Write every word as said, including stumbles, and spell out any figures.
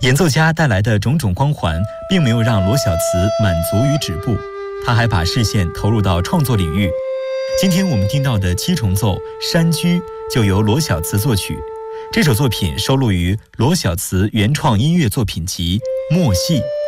演奏家带来的种种光环，并没有让罗小慈满足于止步，他还把视线投入到创作领域。今天我们听到的七重奏《山居》就由罗小慈作曲，这首作品收录于罗小慈原创音乐作品集《默戏》。